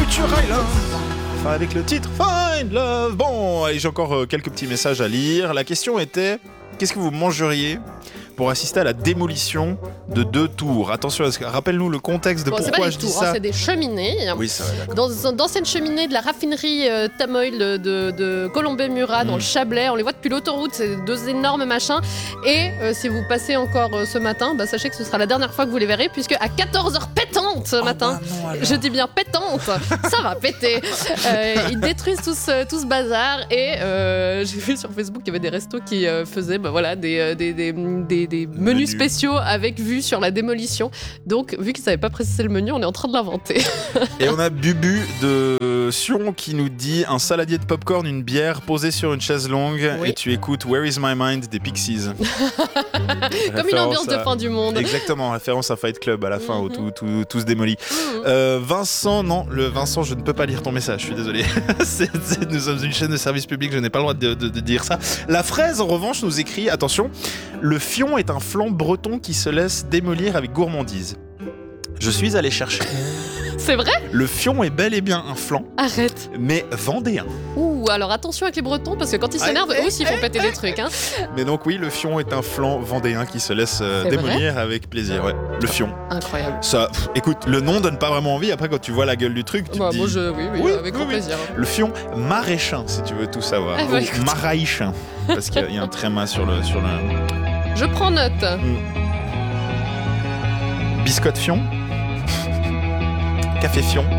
Future Island. Enfin, avec le titre Find Love. Bon, allez, j'ai encore quelques petits messages à lire. La question était, qu'est-ce que vous mangeriez pour assister à la démolition de 2 tours? Attention, rappelle-nous le contexte de pourquoi je dis ça. C'est des cheminées. Oui, ça va. D'anciennes cheminées de la raffinerie Tamoil de Colombey-Murat dans le Chablais. On les voit depuis l'autoroute, c'est 2 énormes machins. Et si vous passez encore ce matin, sachez que ce sera la dernière fois que vous les verrez, puisque à 14h pétante ce matin, je dis bien pétante, ça va péter. Ils détruisent tout ce bazar. Et j'ai vu sur Facebook qu'il y avait des restos qui faisaient des menus spéciaux avec vue sur la démolition. Donc, vu qu'ils ne savaient pas préciser le menu, on est en train de l'inventer. Et on a Bubu de Sion qui nous dit un saladier de popcorn, une bière posée sur une chaise longue et tu écoutes Where is my mind des Pixies. Comme une ambiance de fin du monde. Exactement, référence à Fight Club à la fin où tout se démolit. Vincent, Vincent, je ne peux pas lire ton message, je suis désolé. Nous sommes une chaîne de service public, je n'ai pas le droit de dire ça. La fraise, en revanche, nous écrit, attention, le fion est un flan breton qui se laisse démolir avec gourmandise. Je suis allé chercher. C'est vrai ? Le fion est bel et bien un flan. Arrête. Mais vendéen. Ouh, alors attention avec les Bretons, parce que quand ils s'énervent, eux aussi ils font péter des trucs. Hein. Mais donc oui, le fion est un flan vendéen qui se laisse démolir avec plaisir. Ouais. Le fion. Incroyable. Ça, écoute, le nom donne pas vraiment envie. Après, quand tu vois la gueule du truc, tu te dis... Moi, oui, avec grand plaisir. Le fion maraîchin, si tu veux tout savoir. Ou maraïchin, parce qu'il y a un tréma sur le... Je prends note. Biscotte fion. Café fion.